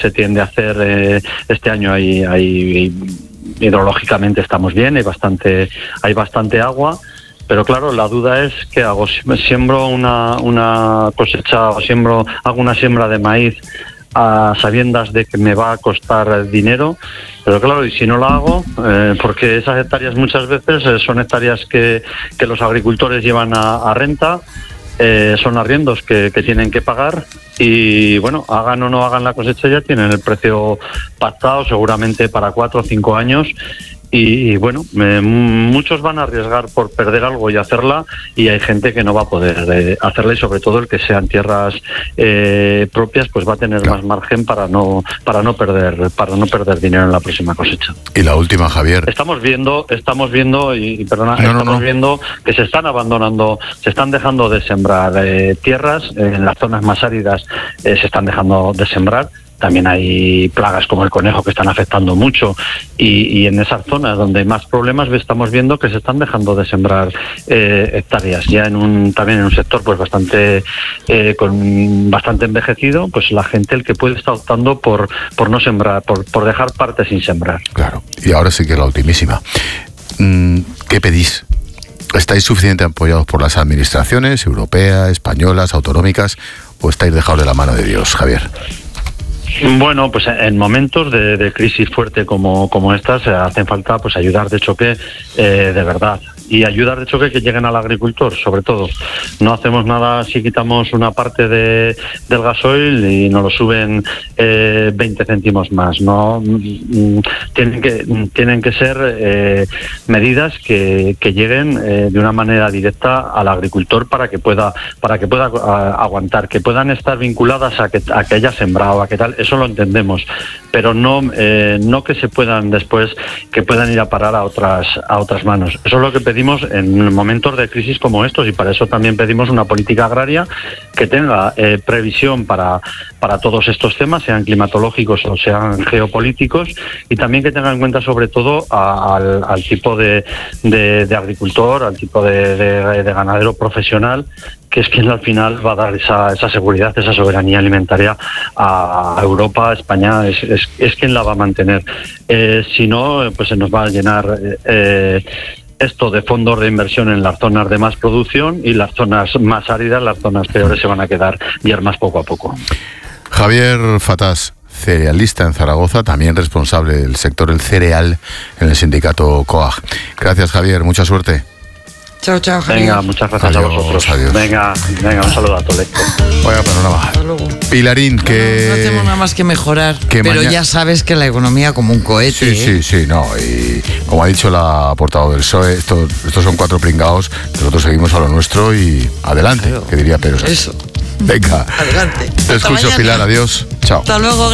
se tiende a hacer. Este año hay hidrológicamente estamos bien, hay bastante agua. Pero claro, la duda es ¿qué hago? ¿Siembro una cosecha o hago una siembra de maíz a sabiendas de que me va a costar dinero? Pero claro, y si no la hago, porque esas hectáreas muchas veces son hectáreas que los agricultores llevan a renta, son arriendos que tienen que pagar y bueno, hagan o no hagan la cosecha ya tienen el precio pactado seguramente para 4 o 5 años. Y bueno, muchos van a arriesgar por perder algo y hacerla, y hay gente que no va a poder hacerla, y sobre todo el que sean tierras propias, pues va a tener más margen para no perder dinero en la próxima cosecha. Y la última, Javier. Estamos viendo viendo que se están dejando de sembrar tierras en las zonas más áridas, se están dejando de sembrar. También hay plagas como el conejo que están afectando mucho y en esas zonas donde hay más problemas estamos viendo que se están dejando de sembrar hectáreas. Ya también en un sector pues bastante envejecido, pues la gente el que puede está optando por no sembrar, por dejar partes sin sembrar. Claro, y ahora sí que es la ultimísima. ¿Qué pedís? ¿Estáis suficientemente apoyados por las administraciones europeas, españolas, autonómicas, o estáis dejados de la mano de Dios, Javier? Bueno, pues en momentos de crisis fuerte como estas hacen falta pues ayudar de choque de verdad. Y ayudar de choque que lleguen al agricultor, sobre todo. No hacemos nada si quitamos una parte del gasoil y nos lo suben 20 céntimos más. No, tienen que ser medidas que lleguen de una manera directa al agricultor para que pueda aguantar, que puedan estar vinculadas a que haya sembrado, a que tal. Eso lo entendemos, pero no que se puedan después que puedan ir a parar a otras manos. Eso es lo que pedimos en momentos de crisis como estos, y para eso también pedimos una política agraria que tenga previsión para todos estos temas, sean climatológicos o sean geopolíticos, y también que tenga en cuenta sobre todo al tipo de agricultor, al tipo de ganadero profesional, que es quien al final va a dar esa seguridad, esa soberanía alimentaria a Europa, a España, es quien la va a mantener. Si no, pues se nos va a llenar esto de fondos de inversión en las zonas de más producción, y las zonas más áridas, las zonas peores, se van a quedar yermas poco a poco. Javier Fatás, cerealista en Zaragoza, también responsable del sector del cereal en el sindicato COAG. Gracias, Javier, mucha suerte. Chao, Javier. Venga, muchas gracias a vosotros. Adiós. Venga, un saludo a todos. Vaya panorama. Hasta luego. Pilarín, que... No hacemos nada más que mejorar, pero ya sabes que la economía como un cohete. Sí, no. Y como ha dicho la portavoz del PSOE, estos son 4 pringaos, nosotros seguimos a lo nuestro y adelante, claro, que diría Pedro Sánchez. Eso. Venga. Adelante. Te escucho, Pilar, adiós. Chao. Hasta luego.